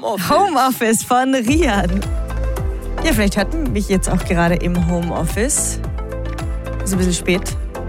Homeoffice von Rian. Ja, vielleicht hört man mich jetzt auch gerade im Homeoffice. Ist ein bisschen spät.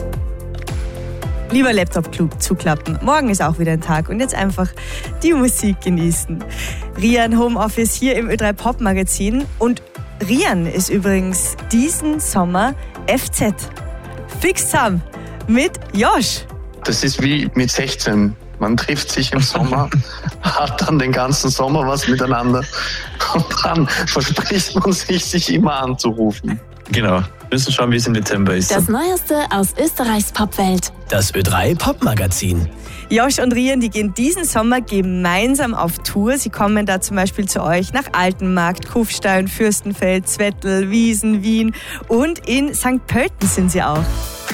Lieber Laptop zuklappen. Morgen ist auch wieder ein Tag. Und jetzt einfach die Musik genießen. Rian Homeoffice hier im Ö3 Pop Magazin. Und Rian ist übrigens diesen Sommer FZ. Fix zusammen mit Josh. Das ist wie mit 16. Man trifft sich im Sommer, hat dann den ganzen Sommer was miteinander und dann verspricht man sich immer anzurufen. Genau. Wir müssen schauen, wie es im Dezember ist. Das Neueste aus Österreichs Popwelt. Das Ö3 Pop Magazin. Josh und Rian, die gehen diesen Sommer gemeinsam auf Tour. Sie kommen da zum Beispiel zu euch nach Altenmarkt, Kufstein, Fürstenfeld, Zwettl, Wiesen, Wien und in St. Pölten sind sie auch.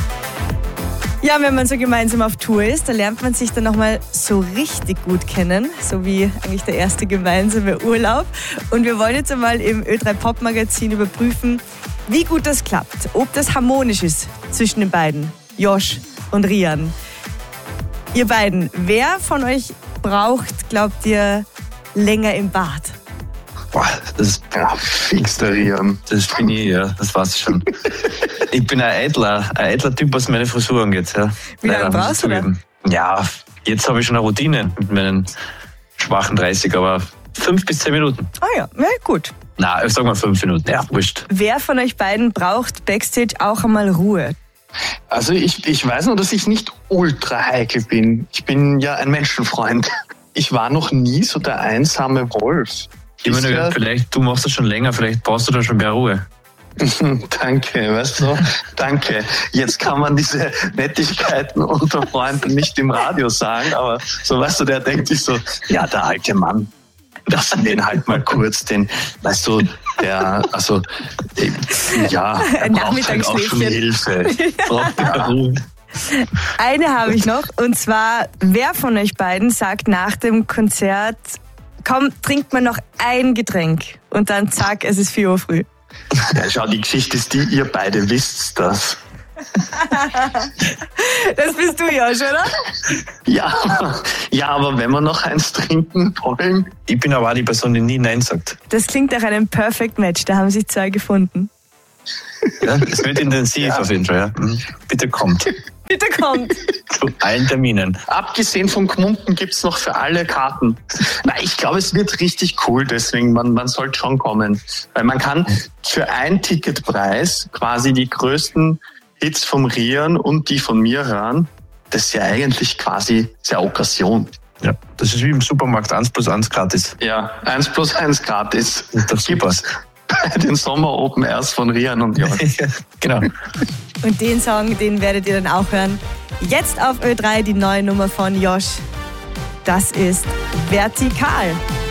Ja, wenn man so gemeinsam auf Tour ist, da lernt man sich dann nochmal so richtig gut kennen, so wie eigentlich der erste gemeinsame Urlaub. Und wir wollen jetzt einmal im Ö3 Pop Magazin überprüfen, wie gut das klappt, ob das harmonisch ist zwischen den beiden, Josh und Rian. Ihr beiden, wer von euch braucht, glaubt ihr, länger im Bad? Boah, das ist Fix der Rian. Das bin ich, ja. Das weiß ich schon. Ich bin ein eitler Typ, was meine Frisur angeht. Ja. Wie lange brauchst du denn? Ja, jetzt habe ich schon eine Routine mit meinen schwachen 30, aber 5 bis 10 Minuten. Ah ja, gut. Na, ich sag mal 5 Minuten. Ja, wurscht. Wer von euch beiden braucht Backstage auch einmal Ruhe? Also ich weiß nur, dass ich nicht ultra heikel bin. Ich bin ja ein Menschenfreund. Ich war noch nie so der einsame Wolf. Ich meine, vielleicht, du machst das schon länger, vielleicht brauchst du da schon mehr Ruhe. Danke, weißt du, danke. Jetzt kann man diese Nettigkeiten unter Freunden nicht im Radio sagen, aber so, weißt du, der denkt sich so, ja, der alte Mann, lassen den halt mal kurz, den, weißt du, der braucht halt auch schon Hilfe. Braucht ja Ruhe. Eine habe ich noch, und zwar, wer von euch beiden sagt nach dem Konzert, komm, trinkt man noch ein Getränk und dann zack, es ist 4 Uhr früh. Ja, schau, die Geschichte ist die, ihr beide wisst das. Das bist du, Josh, oder? Ja, aber wenn wir noch eins trinken wollen. Ich bin aber auch die Person, die nie Nein sagt. Das klingt nach einem Perfect Match, da haben sich 2 gefunden. Ja, es wird intensiv auf jeden Fall. Ja. Bitte kommt. Bitte kommt. Zu allen Terminen. Abgesehen vom Gmumpen gibt's noch für alle Karten. Na, ich glaube, es wird richtig cool, deswegen man sollte schon kommen. Weil man kann für einen Ticketpreis quasi die größten Hits vom Rian und die von mir hören. Das ist ja eigentlich quasi sehr Okkasion. Ja, das ist wie im Supermarkt 1+1 gratis. Ja, 1+1 gratis. Das ist super. Bei den Sommer Open Airs von Rian und Josh. Genau. Und den Song, den werdet ihr dann auch hören. Jetzt auf Ö3 die neue Nummer von Josh. Das ist Vertikal.